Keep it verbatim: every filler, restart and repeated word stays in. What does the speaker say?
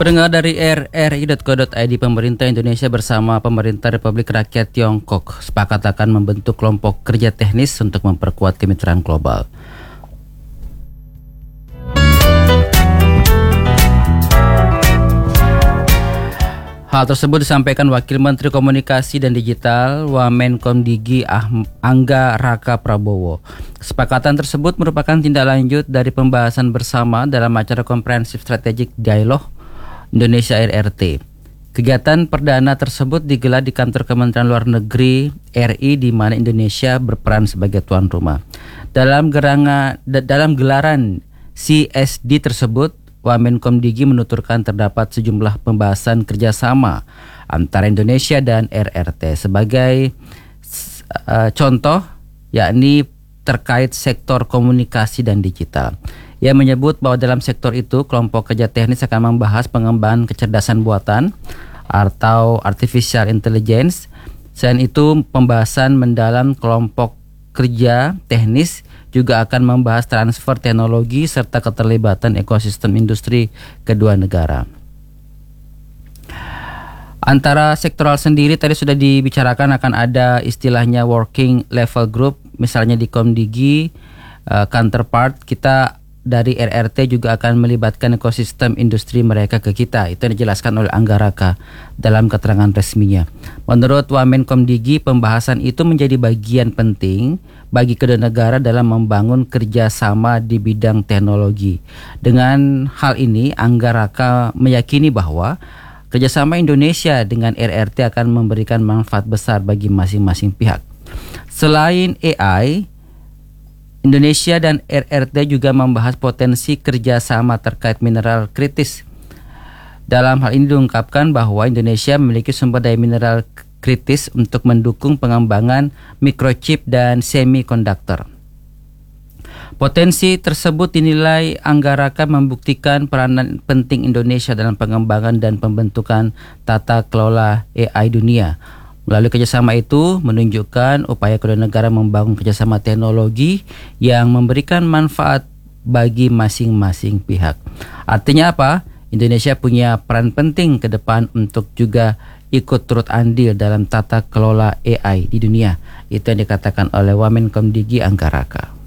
Pendengar dari r r i dot co dot i d, pemerintah Indonesia bersama pemerintah Republik Rakyat Tiongkok sepakat akan membentuk kelompok kerja teknis untuk memperkuat kemitraan global. Hal tersebut disampaikan Wakil Menteri Komunikasi dan Digital Wamenkomdigi Angga Raka Prabowo. Kesepakatan tersebut merupakan tindak lanjut dari pembahasan bersama dalam acara Comprehensive Strategic Dialogue Indonesia R R T. Kegiatan perdana tersebut digelar di kantor Kementerian Luar Negeri R I, di mana Indonesia berperan sebagai tuan rumah. Dalam geranga, dalam gelaran C S D tersebut, Wamenkomdigi menuturkan terdapat sejumlah pembahasan kerjasama antara Indonesia dan R R T sebagai uh, contoh, yakni terkait sektor komunikasi dan digital. Ia menyebut bahwa dalam sektor itu kelompok kerja teknis akan membahas pengembangan kecerdasan buatan atau artificial intelligence. Selain itu, pembahasan mendalam kelompok kerja teknis juga akan membahas transfer teknologi serta keterlibatan ekosistem industri kedua negara. Antara sektoral sendiri tadi sudah dibicarakan akan ada istilahnya working level group, misalnya di Komdigi, uh, counterpart kita dari R R T juga akan melibatkan ekosistem industri mereka ke kita. Itu yang dijelaskan oleh Angga Raka dalam keterangan resminya. Menurut Wamenkomdigi, pembahasan itu menjadi bagian penting bagi kedua negara dalam membangun kerjasama di bidang teknologi. Dengan hal ini, Angga Raka meyakini bahwa kerjasama Indonesia dengan R R T akan memberikan manfaat besar bagi masing-masing pihak. Selain A I, Indonesia dan R R T juga membahas potensi kerjasama terkait mineral kritis. Dalam hal ini diungkapkan bahwa Indonesia memiliki sumber daya mineral kritis untuk mendukung pengembangan microchip dan semikonduktor. Potensi tersebut dinilai Angga Raka membuktikan peranan penting Indonesia dalam pengembangan dan pembentukan tata kelola A I dunia. Melalui kerjasama itu menunjukkan upaya kedua negara membangun kerjasama teknologi yang memberikan manfaat bagi masing-masing pihak. Artinya apa? Indonesia punya peran penting ke depan untuk juga ikut turut andil dalam tata kelola A I di dunia. Itu yang dikatakan oleh Wamenkomdigi Angga Raka.